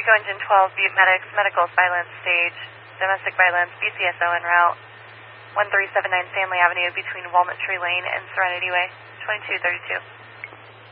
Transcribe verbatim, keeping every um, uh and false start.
Echo Engine twelve, Butte Medics, medical silence stage, domestic violence, B C S O en route, one three seven nine Stanley Avenue between Walnut Tree Lane and Serenity Way, twenty-two thirty-two.